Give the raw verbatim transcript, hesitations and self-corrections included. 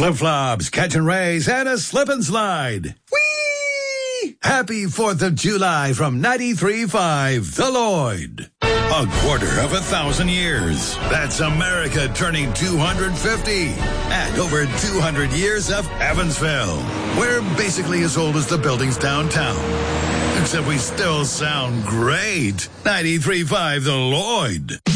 Flip-flops, catching rays, and a slip and slide. Whee! Happy fourth of July from ninety-three point five, The Lloyd. A quarter of a thousand years. That's America turning two hundred fifty. And over two hundred years of Evansville. We're basically as old as the buildings downtown. Except we still sound great. ninety-three point five, The Lloyd.